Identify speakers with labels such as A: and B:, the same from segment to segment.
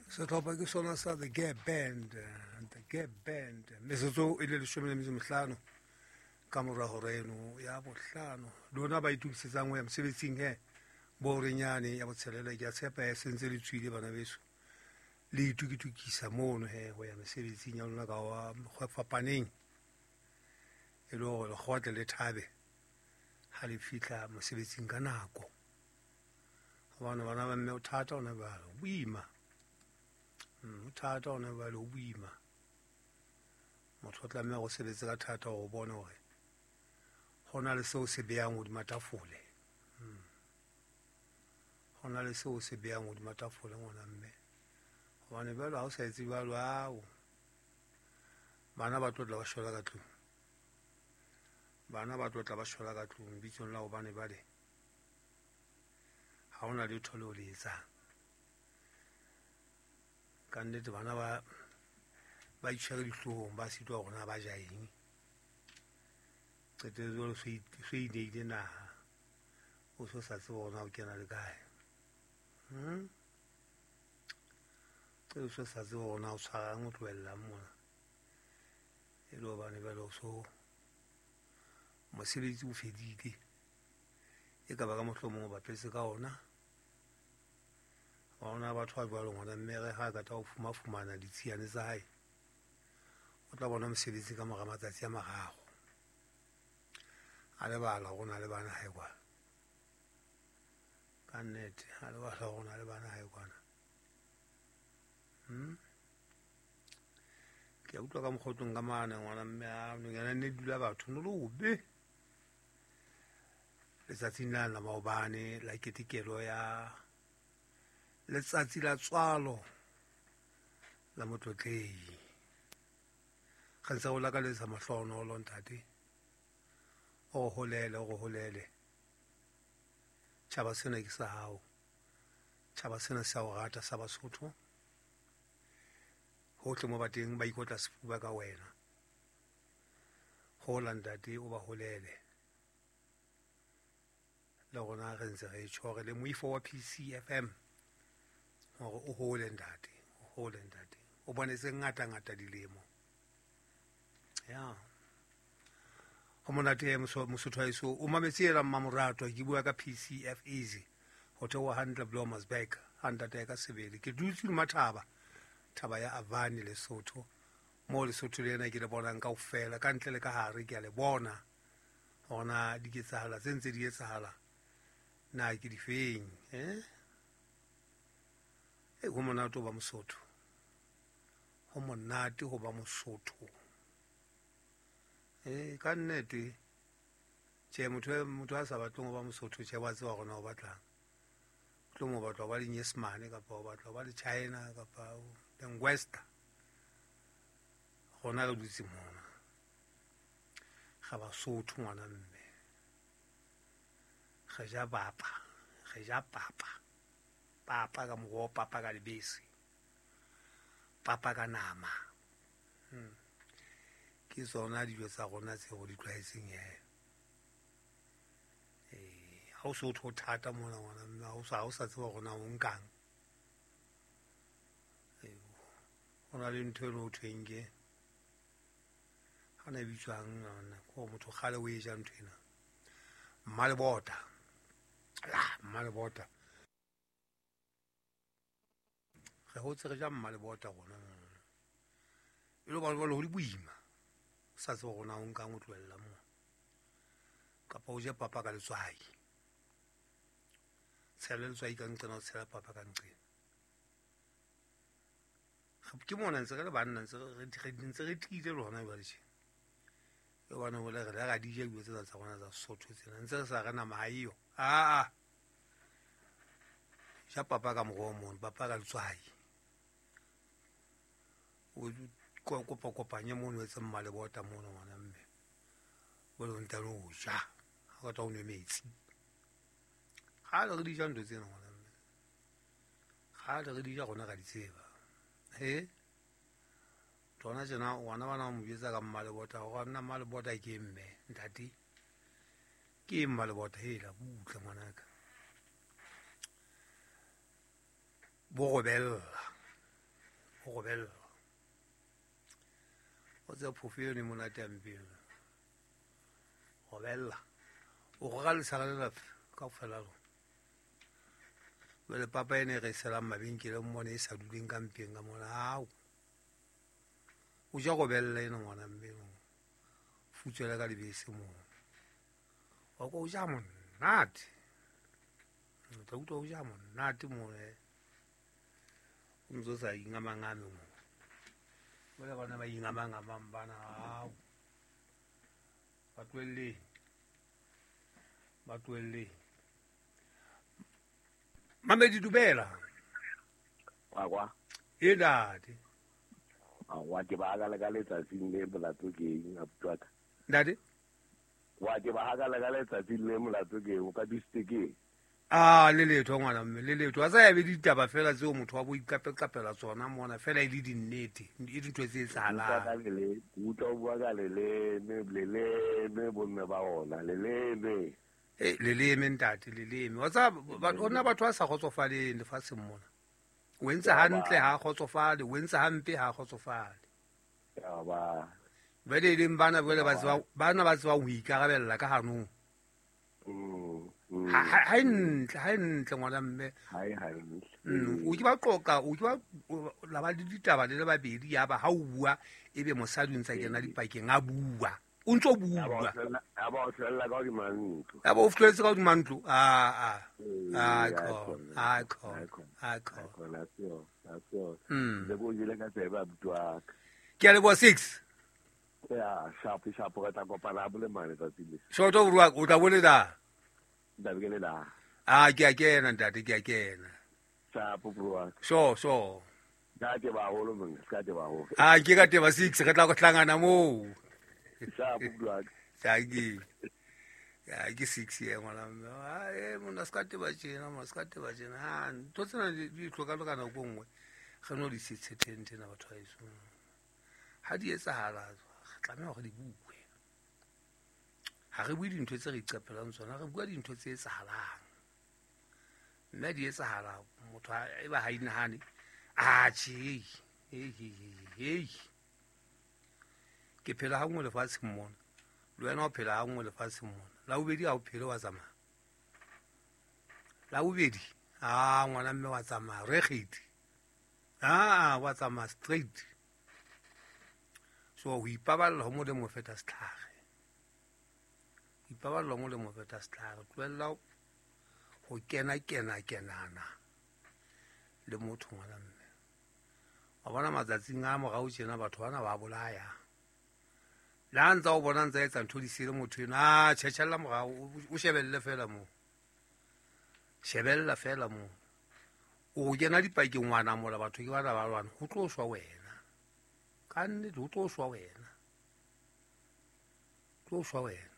A: Sehlopha ke sona sa the Gap Band. The Gap Band metsotso e le 15 ka morago reno ya bohlano lona ba itukisetsang go ya mosebetsing he bo renyane ya botshelela ke a tshepa e sentse le tswile bana beso le itukitukisa mono he go ya mosebetsing ya lona ka wa go fapaneng e le go le gotle le thabe ha le fitla mosebetsing ka nako bana ba mme o thata ona ba boima o thata ona ba lo boima motho o tlameha go sebetsa ka thata go bona gore go na le seo se beyang go dimatafole go na le seo se beyang go dimatafole ngwana mme gobane bjalo ga o sa etse bjalo ao bana ba tlotla ba šola ka tlung bana ba tlotla ba šola ka tlung bitsong la gobane bale ga o na le thole o le etsang ka nnete bana ba itšhwere ditlogong ba sitwa gona ba ja eng qetelelo se ineile naga o se o sa tsebe gona o kena le kae o se o sa tsebe gona o tshwarang o tloelelang mona e le gobane bjale o so mosebetsi o fedile e ka ba ka mohlomong o bapetse ka ona wa ona batho ba jwalo ngwana mme ge ga ka ta go fumana ditsiane tsa hae o tla bona mosebetsi ka moga matsatsi a magago a lebala go na le bana hae kwana ka nnete a lebala go na le bana hae kwana ke a utlwa ka mokgotlong ka maane ngwana mme a nonyana nne dula batho no le obe letsatsing lane la maobane la ketekelo ya letsatsi la tswalo la motlotlei ga ntse go lakaletsa mahlohonolo ntate o go golele tšhaba sena ke sa hao tšhaba sena se a go rata sa Basotho gohle mo bateng ba ikotla sefuba ka wena gola ntate o ba golele le gona re ntse re tšhore le moifo wa PCFM gore o gole ntate o bonetse ngata dilemo ya go monate mosotho haeso o mametse ela mmamoratwa ke bua ka PCF easy go thewa 100 Blomersburg 100 ka sebele ke dutse le mathaba thaba ya Avani Lesotho mo Lesotho le ena ke le bonang kaofela ka ntle le ka hare ke a le bona gona di ketsahala tse ntse di etsahala na ke di feng go monate go ba Mosotho go monate go ba Mosotho ka nnete tše motho a sa batlong go ba Mosotho tše ba tseba gona o batlang tlo mo batla ba le Nyesmane kapa o batla ba le China kapa Western gona re dutse mona ga Basotho ngwana mme ge ja papa ka mogo papa ka lebese papa ka nama ke tsona dijo tsa gona tse go di tlwaetseng ga o se o tho thata mona ngwana mme ga o sa tseba gona o nkang go na le ntho e le o thweng ke ga na e bitswang ko motho gale o e ja ntho ena mmalebota ge go tse re ja mmalebota gona e le bale go di boima sa tseba gona o nkang o tloelela mo kapa o je papa ka letswai tshela letswai ka nqena o tshela papa ka nqena ke mona ntse re le banna ntse re tlile le gona jwale tje e bana bole re ga dija dilo tsena tsa gona tsa Sesotho tsena ntse re sa rena maio ja papa ka mogo mono papa ka letswai o kopanye mono etse mmalebota mono ngwana mme o le ntano o ja ga ka twa o nwe metsi gale re dija ntho tsena ngwana mme gale re dija gona ga di tseba tona jena ngwana bana mo bietsa ka mmalebota go nna mmalebota ke mme ntate ke mmalebota hela butle ngwanaka bo gobella go gobella o tse phofio ne monate ampelo gobella o go ga lesala le lafe ka go fela lona le papa ene re selang mabenkele mmone e sa duleng ka mpeng ka mona ao o ja gobella ene ngwana mmeno futswela ka lebese mo o ko o ja monate o tla utlwa o ja monate mo o ntse o sa ingamangame mo bale bana ba ingamangamang bana ao ba tlohelleng Mamedi Dumela
B: Wa
A: e ntate
B: wa ke ba ga le ka letsatsing le molato ke eng a putwaka
A: ntate
B: wa ke ba ga le ka letsatsing le molato ke eng ka distikeng
A: le letho ngwana mme le letho a sa ya be ditaba fela tseo motho wa bo ikapela tsona mona fela e le dinnete e dintho tse etsahalang
B: utla bua ka leleme bomme ba ona leleme
A: leleme ntate leleme wa tsa ona batho ba sa kgotsofaleng lefatsheng mona o entse hantle ha kgotsofale o entse hampe ha kgotsofale
B: ya ba
A: bele leng bana ba tseba ho ikarabella ka hanong ha ntle ngwana mme o ke ba qoqa o ke ba la ba ditaba le babedi ya ba ha o bua ebe mosadi ntse kena dipakeng a bua o ntso bua
B: ya ba o tlella ka di mantlo
A: ya ba o fletse ka di mantlo
B: le go ile ka tseba butwa
A: ke a leboa 6
B: ya sharp ka tla kopana bole mane tsa tsile
A: shoto o rua o tla bolela
B: da bigele da
A: ke a kena ntate ke a kena
B: sharp bro
A: so
B: ka ke ba holo mong ka ke ba holo
A: ke ka teba 6 re tla go hlangana mo
B: sharp bro
A: ke 6 ye ngwana mona ska teba tjena ntho tsena di tlhokalekana go ngwe ge no di setshetente na batho ba iso ha di etsahala tlameha go di bue ha re bue dintho tse re iqapelang tsona re bua dintho tse etsahalang mme di etsahala motho e ba ha inahane ke phela ha ngwe lefatsheng mona le wena o phela ha ngwe lefatsheng mona la bobedi ha o phele wa tsamaya la bobedi ngwana mme wa tsamaya re kgiti wa tsamaya straight so ho ipaballa ho molemo feta setlhare ipaballa mo le mo feta setlhare tlohella go kenana le motho ngwana mme wa bona matsatsing a morao tjena batho bana ba bolaya la ntsa o bona ntsa etsa ntho di sele motho ena tšhetšhella morao o shebelle fela mo o kena dipakeng ngwana mola batho ke bana ba lwana go tlo swa wena ka nnete go tlo swa wena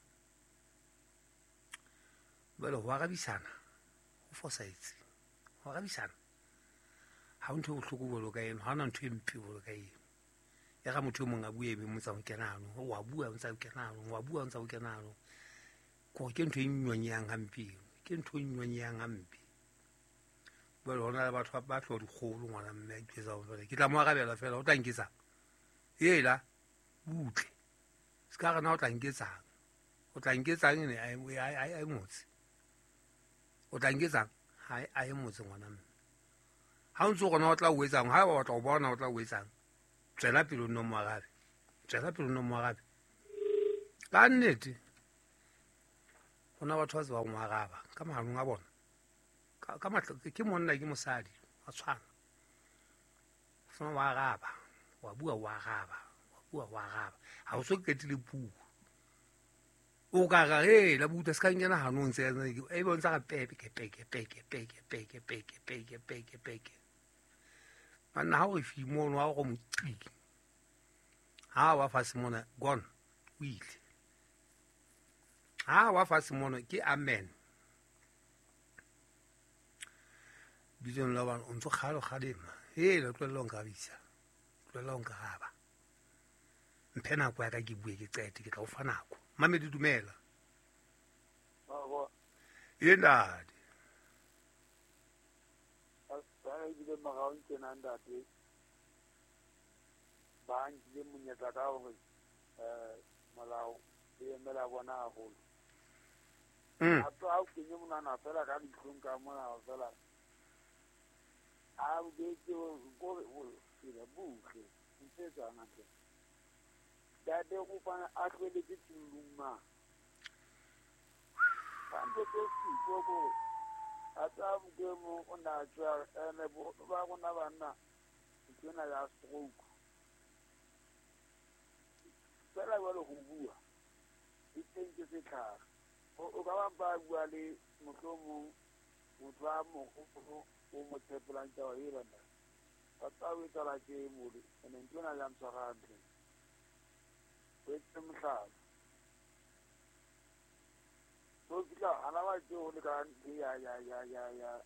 A: bale go arabisana go fosahetse go arabisana ha o ntho e bohloko bolo ka eno ha ona ntho e mpe bolo ka eno ya ga motho o mongwe a bua ebe mo tsa go kenano wa bua o ntsa go kenano ko ke ntho e nnyonyang hampe bale hona le batho ba tlo dikgolo ngwana mme ke tla mo arabela fela o tla nketsang la butle ska gana o tla nketsang ene a motse o tla nketsang a e motse ngwana mme ha o ntse gona o tla o etsang ha ba batla go bona o tla o etsang tswela pele o nno mo arabe ka nnete gona batho ba tsebang go araba ka maganong a bona ke monna ke mosadi wa tshwana sona wa araba wa bua ha o so ketile puo o ka ga la buta ska ngena hanong tse e bontsha ga peke manna ha o fimo no wa go motiki ha wa fa simona gone o ile ha wa fa simona ke amen bizon la ban o ntso khalo khadema la tlwelo ngabisa tlwelo ngaba mphena kwa ka ke bue ke tsete ke tla o fa nako Mamedi Dumela ntate
C: ba nkile monyetla ka hore molao e emela bona haholo a tlo o kenye monana fela ka ditlhong ka mona fela a o beke go sire buhle ntse tsa ngate dade go fana a tlwele ke tshuluma kanto ke siko go a tsa mo o na tswa ene ba gona bana tsena ya stroke fela wa le go bua e tsentse se tlhaga o ka ba bua le motho wa mo o mo tsepelang tsa e rena ba tsa o tsala ke mo ene tsena ya mtsagante e tsemhlaba so bila ana wa tso le ka ya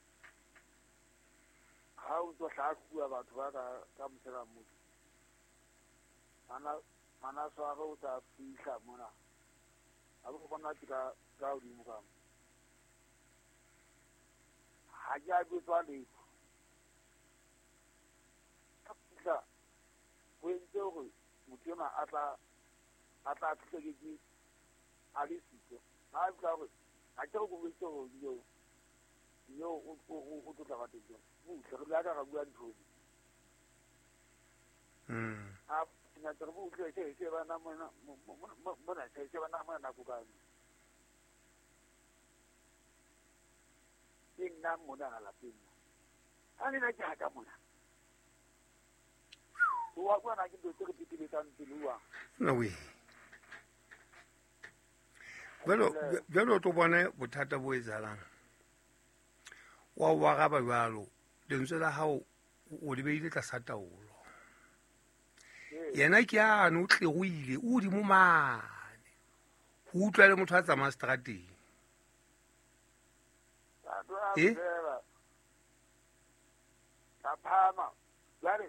C: ha o tlo hlakua batho ba ka mosela motho ana sa go ta fihla mona a go bona ka o di mo ka ha ja go tswa le ka fihla go ntse go motho na a tla tlhekeke a le sitse ha tla go a tlo go wetsa go yo o tla ga teng o tlhela ka bua ntho a nya tsa go tle se ba na mona se ba na mona go ka nna mona la pena a ne na ja ka mona wa bona ke ntse ke pitile ka ntluwa
A: no we Belo to bone bothata bo etsalang wa ga ba balo lentswe la hao o le beile ka sa taolo yena ke a no tle go ile o di mo mane go utlwa le motho a tsamaya strateng
C: ka phama jare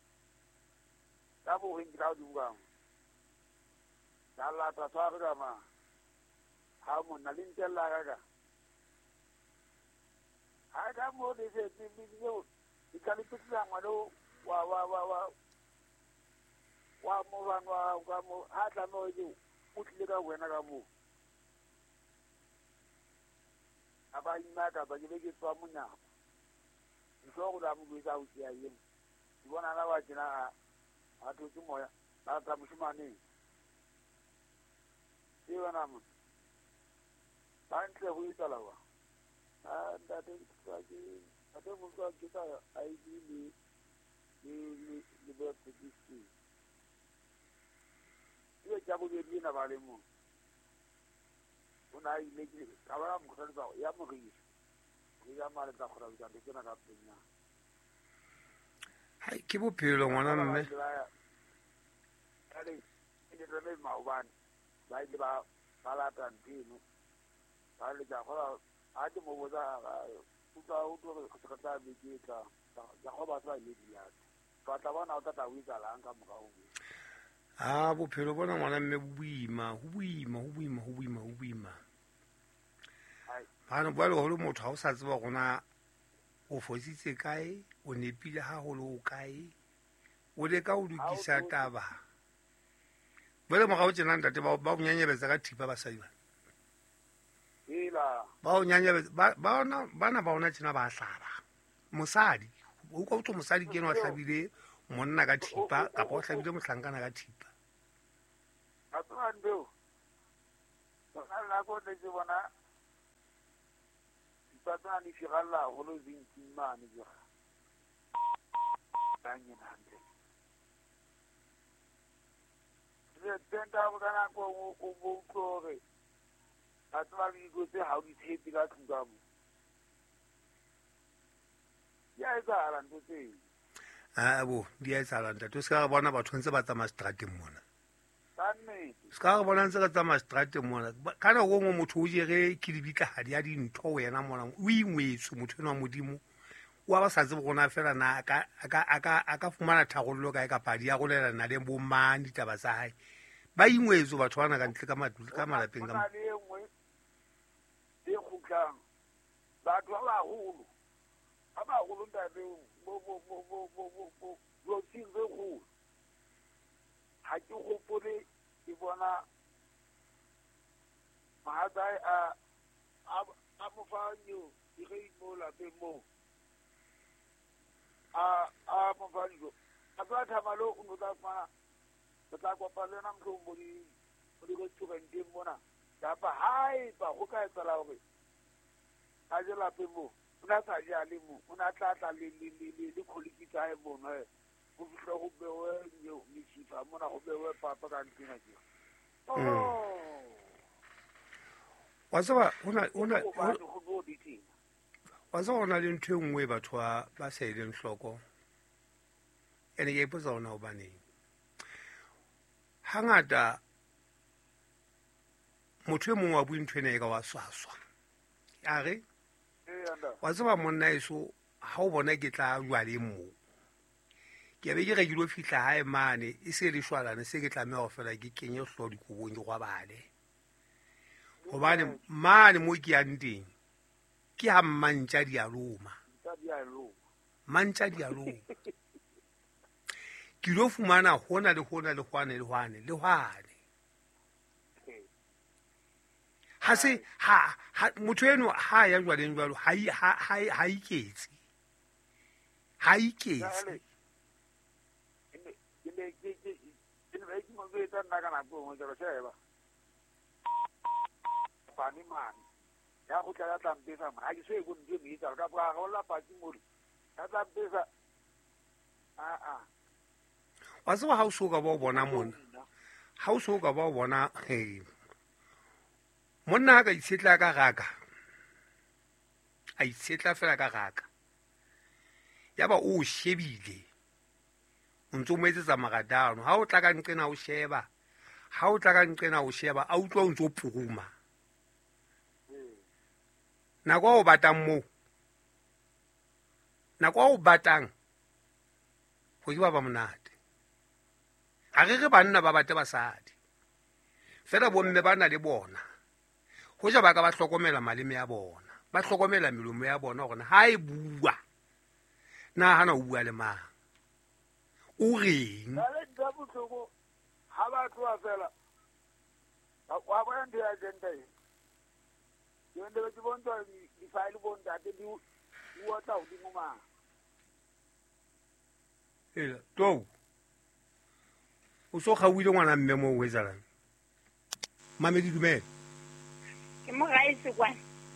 C: ka bo hindi ka dugang ka la ta tshware ka ma ha mo na lintela ga ha ka mo de se yo di ka lipitla ngalo wa mo banwa ka mo ha tla no yo o tlile ka wena ka mo aba ina ka ba ke tswa monyako ntlo go la mo bitsa o sia yeng di bona la ba tsena a to ke moya ba tla moshimane di bona mo ba ntle go itala wa a ndate tsaki a te mo tswa ke ta ID le ba petisi ye ja go di na ba le mo una ile ke ka ba mo khale ba ya mo ri ya mare tla go ra ka ke na ka penya
A: hai ke bophelo ngwana mme
C: ale ke re le maubane ba ile ba la tantino ba le ja go a ke mo boza o tlo go ka be ke tla ja go ba tla le dia ba tla bona o tla witsa la nka mo ka o
A: bophelo bona ngwana mme go boima bana ba le holo motho ha o sa tseba gona o fositse kae o nepile ha holo o kae o le ka o dukisa taba bele mo ga o tsena ntate ba o nyanyebetsa ka thipa ba sa diba ba o nyanyebetsa bana ba ona tsena ba hlaba mosadi o ka utlo mosadi ke no a hlabile monna ka thipa ka ba o hlabile mohlankana ka thipa
C: a tswa ndo la go le bona patsa ni figalla go lo zintsi mane ga tanye nande re tenta go kana go tlore a tswa di go tse ha di tshepi ka tlungamo ya etsala ntse
A: bo di a etsala ntate o se ka bona batho ntse ba tsamaya strateng mona ska go bona ntse ka tsamaya strateng mona kana go ngwe motho o jere ke dibikahadi ya dintho wena mona o ingwetswe motho eno wa modimo wa ba sa tsebe gona fela na a ka fumana thagollo kae ka padi ya go lelana le bomang ditaba tsa hae ba ingwetswe batho bana ka ntle ka malapeng ka
C: batho ba baholo ntate lo tsingwe go ha ke gopole ke bona mahatai a mofanyo e ge mo lapeng mo a mofanyo a tla thamalo o no tla fana tla kopa le na mtho mo di go tshogenteng mona tapa hai ba go ka etsa gore a je lapeng mo una sa ja le mo una tla le kholiki e bona go fihla go bewe yo misifa mona go bewe papa ka ntina ke
A: wa tsaba ona le ntho e nngwe batho ba sa ileng hloko ene ke ipotsa ona hobaneng hangata motho e mongwe wa bue ntho ena e ka wa swaswa a re wa tseba monna eso ha o bona ke tla jwaleng moo ke be ke re ke lo fihla hae mane e se le shwalane se ke tlameha go fela ke kenye hlo dikobong ke gwabale gobane mane mo ke yang teng ke ha mantša di a loma mantša di a loma ke lo fumana hona le hwane ha se motho eno ha ya jwaleng jwalo ha iketse
C: ya go tla tlampesa ma ke se go ntse mi tsa ka ba go la pati mo ya tlampesa
A: wa se wa ha o so ka ba bona mona ha o so ka ba bona monna ka itsetla ka gaka a itsetla fela ka gaka ya ba o shebile o ntse o metsetsa magadano ha o tla ka nqena o sheba ha o tla ka nqena o sheba a utlwa o ntse o puguma nako o batang mo nako o batang go ke ba monate a re banna ba bate basadi fela bomme ba na le bona go ja ba ka ba hlokomela maleme ya bona ba hlokomela melomo ya bona gore ha e bua na hana o bua le mang o reng
C: ha ba tloa fela wa bona ndi agenda yende ba tibonto di file bonta te di wata o di moma
A: to o so gawile ngwana mme mo o etsalang mamedi dumela
D: ke mo ga ise kwa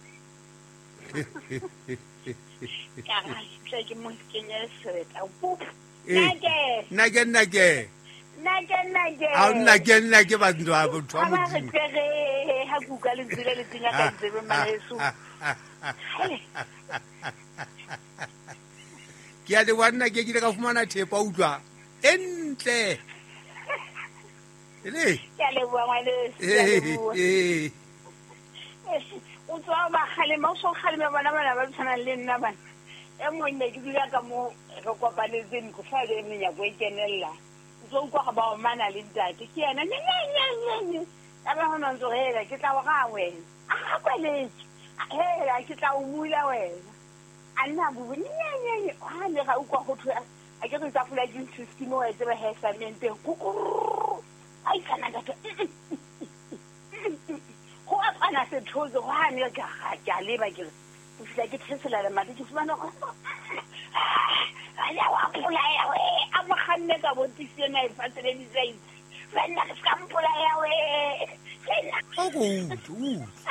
D: ka ga ke mo kenya seta o
A: nage a nage ba ndo a botho a modimo
D: ha kuka le tsile le tsenya ka tsebe maneso
A: ke a le wanna ke ile ka fumana thepa utlwa entle ele
D: ke a le bua ngwane o tswa ba khalema o so khalema bana ba tshwana le nna bana e monna ke dula ka mo re kopanetseng go fa le menya go ikenella so kwa ba o mana le ntate ke yana nyenyenyenye aba hona ntso hela ke tla ga wena a kweletse hela ke tla o mula wena anna bu nyenyenye ha le ga ukwa go thwa a ke re tafula ke ntse mo etse ba hesamente kukuru ai kana ka go a pana se thozo ha ne ka ga le ba ke o fila ke tsela le madi ke fumana go ala wa pula ya we a mo khanne ka bontise na e fatsele di zaitse wena ke ska mpula ya we
A: o go